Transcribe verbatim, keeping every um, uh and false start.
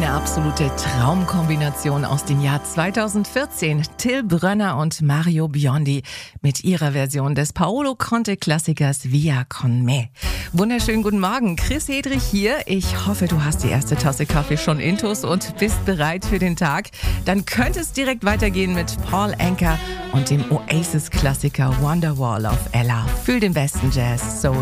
Eine absolute Traumkombination aus dem Jahr zweitausendvierzehn. Till Brönner und Mario Biondi mit ihrer Version des Paolo Conte-Klassikers Via con me. Wunderschönen guten Morgen, Chris Hedrich hier. Ich hoffe, du hast die erste Tasse Kaffee schon intus und bist bereit für den Tag. Dann könnte es direkt weitergehen mit Paul Anka und dem Oasis-Klassiker Wonderwall auf Ella. Fühl den besten Jazz, Soul